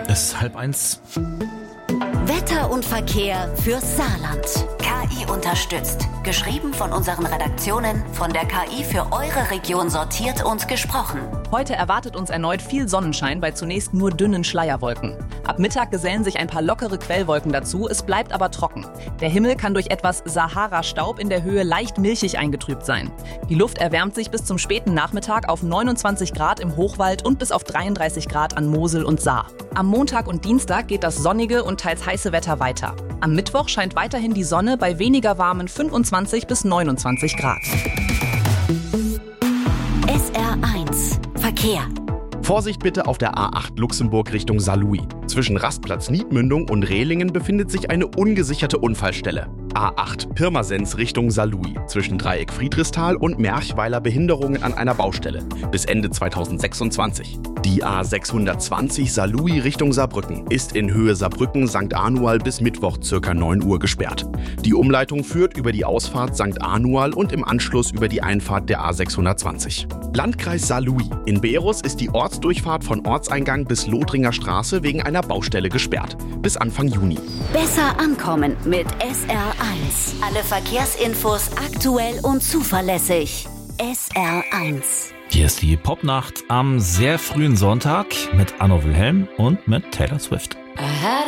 Es ist 12:30. Wetter und Verkehr fürs Saarland. KI unterstützt. Geschrieben von unseren Redaktionen, von der KI für eure Region sortiert und gesprochen. Heute erwartet uns erneut viel Sonnenschein bei zunächst nur dünnen Schleierwolken. Ab Mittag gesellen sich ein paar lockere Quellwolken dazu, es bleibt aber trocken. Der Himmel kann durch etwas Sahara-Staub in der Höhe leicht milchig eingetrübt sein. Die Luft erwärmt sich bis zum späten Nachmittag auf 29 Grad im Hochwald und bis auf 33 Grad an Mosel und Saar. Am Montag und Dienstag geht das sonnige und teils heiße Wetter weiter. Am Mittwoch scheint weiterhin die Sonne bei weniger warmen 25 bis 29 Grad. SR1 Verkehr. Vorsicht bitte auf der A8 Luxemburg Richtung Saarlouis. Zwischen Rastplatz Niedmündung und Rehlingen befindet sich eine ungesicherte Unfallstelle. A8 Pirmasens Richtung Saarlouis. Zwischen Dreieck Friedrichsthal und Merchweiler Behinderungen an einer Baustelle. Bis Ende 2026. Die A620 Saarlouis Richtung Saarbrücken ist in Höhe Saarbrücken-St. Anual bis Mittwoch ca. 9 Uhr gesperrt. Die Umleitung führt über die Ausfahrt St. Anual und im Anschluss über die Einfahrt der A620. Landkreis Saarlouis. In Beerus ist die Ortsdurchfahrt von Ortseingang bis Lothringer Straße wegen einer Baustelle gesperrt. Bis Anfang Juni. Besser ankommen mit SR1. Alle Verkehrsinfos aktuell und zuverlässig. SR1. Hier ist die Popnacht am sehr frühen Sonntag mit Anno Wilhelm und mit Taylor Swift.